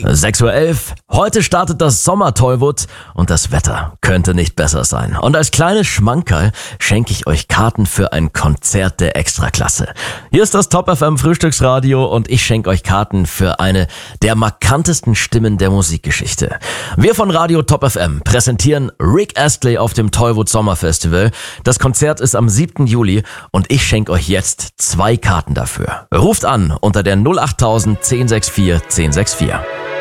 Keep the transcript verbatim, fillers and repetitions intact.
sechs Uhr elf, heute startet das Sommer-Tollwood und das Wetter könnte nicht besser sein. Und als kleines Schmankerl schenke ich euch Karten für ein Konzert der Extraklasse. Hier ist das Top F M Frühstücksradio und ich schenke euch Karten für eine der markantesten Stimmen der Musikgeschichte. Wir von Radio Top F M präsentieren Rick Astley auf dem Tollwood Sommerfestival. Das Konzert ist am siebten Juli und ich schenke euch jetzt zwei Karten dafür. Ruft an unter der null acht null null eins null sechs vier eins sechs vier.